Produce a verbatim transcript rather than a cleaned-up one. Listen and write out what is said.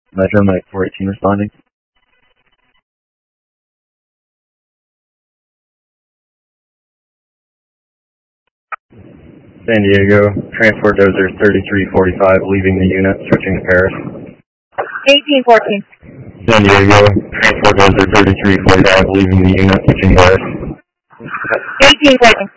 Metro Mike four eighteen responding. San Diego, transport dozer thirty-three forty-five, leaving the unit, switching to Paris. eighteen fourteen. San Diego, transport dozer thirty-three forty-five, leaving the unit, switching to Paris. eighteen fourteen.